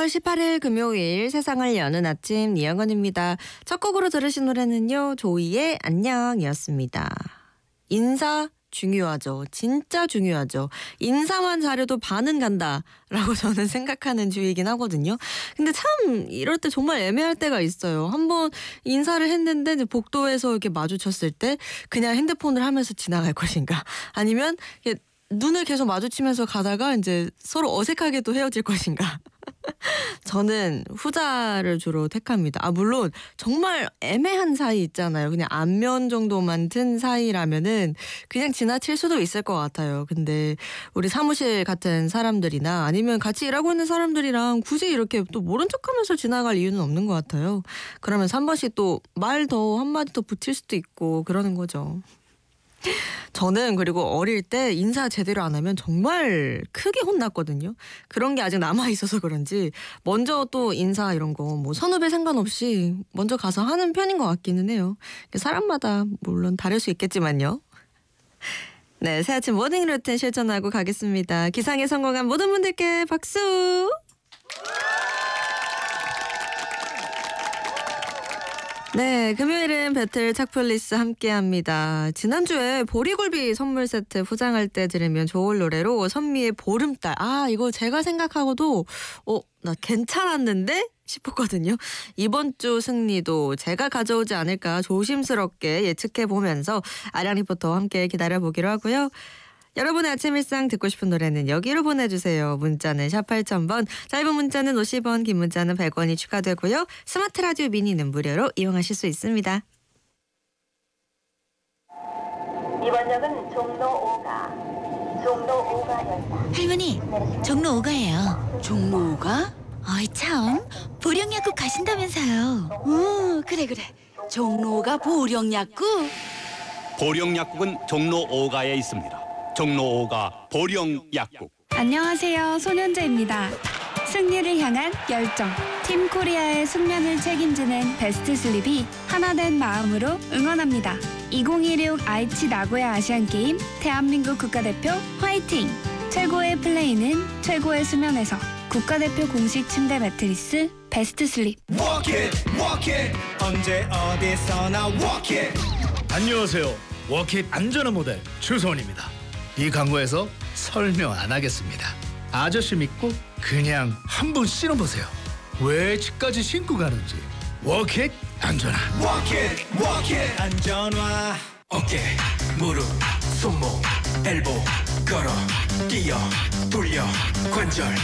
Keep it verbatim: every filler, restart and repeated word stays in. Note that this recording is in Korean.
삼월 십팔일 금요일 세상을 여는 아침 이영은입니다. 첫 곡으로 들으신 노래는요. 조이의 안녕이었습니다. 인사 중요하죠. 진짜 중요하죠. 인사만 잘해도 반은 간다라고 저는 생각하는 주의이긴 하거든요. 근데 참 이럴 때 정말 애매할 때가 있어요. 한번 인사를 했는데 이제 복도에서 이렇게 마주쳤을 때 그냥 핸드폰을 하면서 지나갈 것인가, 아니면 눈을 계속 마주치면서 가다가 이제 서로 어색하게 또 헤어질 것인가. 저는 후자를 주로 택합니다. 아, 물론 정말 애매한 사이 있잖아요. 그냥 안면 정도만 튼 사이라면은 그냥 지나칠 수도 있을 것 같아요. 근데 우리 사무실 같은 사람들이나 아니면 같이 일하고 있는 사람들이랑 굳이 이렇게 또 모른 척하면서 지나갈 이유는 없는 것 같아요. 그러면서 한 번씩 또 말 더 한마디 더 붙일 수도 있고 그러는 거죠. 저는 그리고 어릴 때 인사 제대로 안 하면 정말 크게 혼났거든요. 그런 게 아직 남아있어서 그런지 먼저 또 인사 이런 거 뭐 선후배 상관없이 먼저 가서 하는 편인 것 같기는 해요. 사람마다 물론 다를 수 있겠지만요. 네, 새아침 모닝 루틴 실천하고 가겠습니다. 기상에 성공한 모든 분들께 박수! 네, 금요일은 배틀 착플리스 함께합니다. 지난주에 보리굴비 선물 세트 포장할 때 들으면 좋을 노래로 선미의 보름달. 아, 이거 제가 생각하고도 어, 나 괜찮았는데? 싶었거든요. 이번 주 승리도 제가 가져오지 않을까 조심스럽게 예측해보면서 아량 리포터와 함께 기다려보기로 하고요. 여러분의 아침 일상 듣고 싶은 노래는 여기로 보내주세요. 문자는 샵 팔천 번, 짧은 문자는 오십 원, 긴 문자는 백 원이 추가되고요. 스마트 라디오 미니는 무료로 이용하실 수 있습니다. 이번 역은 종로 오가, 종로 오가역이다. 할머니, 종로 오가예요. 종로 오가? 어이 참, 보령약국 가신다면서요. 어, 그래 그래. 종로 오가 보령약국? 보령약국은 종로 오가에 있습니다. 종로 오가 보령약국. 안녕하세요, 손현재입니다. 승리를 향한 열정, 팀 코리아의 숙면을 책임지는 베스트 슬립이 하나된 마음으로 응원합니다. 이천이십육 아이치 나고야 아시안게임 대한민국 국가대표 화이팅! 최고의 플레이는 최고의 수면에서. 국가대표 공식 침대 매트리스 베스트 슬립. Walk it, walk it. 언제 어디서나 walk it. 안녕하세요. 워킷 안전한 모델 추소원입니다. 이 광고에서 설명 안 하겠습니다. 아저씨 믿고 그냥 한번 신어보세요. 왜 집까지 신고 가는지. 워킷 안전한. Walk it, walk it. 안전화. 어깨, 무릎, 손목, 엘보, 걸어, 뛰어, 돌려, 관절.